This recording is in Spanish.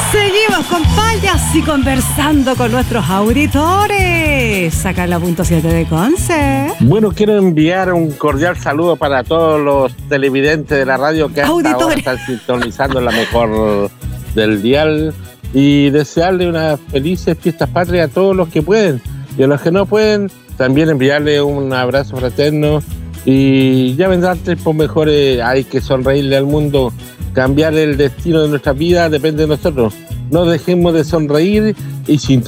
Seguimos con Payas y conversando con nuestros auditores. Acá en la punto 7 de Conce. Bueno, quiero enviar un cordial saludo para todos los televidentes de la radio que hasta ahora están sintonizando la mejor del dial y desearle unas felices fiestas patrias a todos los que pueden y a los que no pueden también enviarle un abrazo fraterno y ya vendrán tiempos mejores. Hay que sonreírle al mundo. Cambiar el destino de nuestra vida depende de nosotros. No dejemos de sonreír y